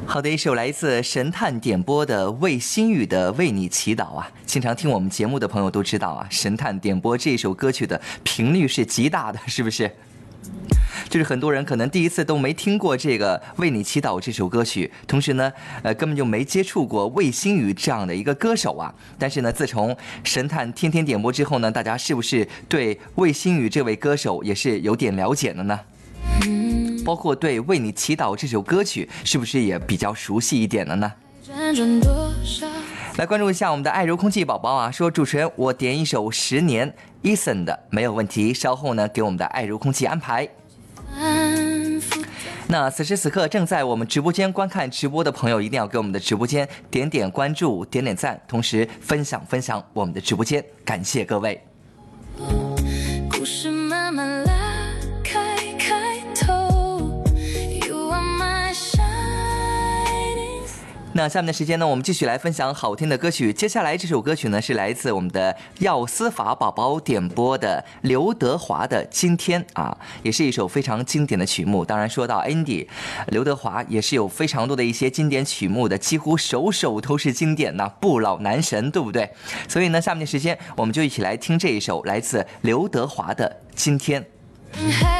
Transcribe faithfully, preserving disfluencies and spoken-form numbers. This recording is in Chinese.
好的，一首来自神探点播的魏新宇的《为你祈祷》啊，经常听我们节目的朋友都知道啊，神探点播这首歌曲的频率是极大的，是不是？就是很多人可能第一次都没听过这个《为你祈祷》这首歌曲，同时呢，呃，根本就没接触过魏新宇这样的一个歌手啊。但是呢，自从神探天天点播之后呢，大家是不是对魏新宇这位歌手也是有点了解了呢？包括对《为你祈祷》这首歌曲是不是也比较熟悉一点了呢？来关注一下我们的爱柔空气宝宝啊，说主持人我点一首《十年》Eason 的没有问题，稍后呢给我们的爱柔空气安排。那此时此刻正在我们直播间观看直播的朋友，一定要给我们的直播间点点关注、点点赞，同时分享分享我们的直播间，感谢各位。 故事慢慢拉开开头 You are my shining。 那下面的时间呢，我们继续来分享好听的歌曲。接下来这首歌曲呢，是来自我们的药思法宝宝点播的刘德华的《今天》啊，也是一首非常经典的曲目。当然说到 Andy， 刘德华也是有非常多的一些经典曲目的，几乎首首都是经典呐，不老男神，对不对？所以呢，下面的时间我们就一起来听这一首来自刘德华的《今天》。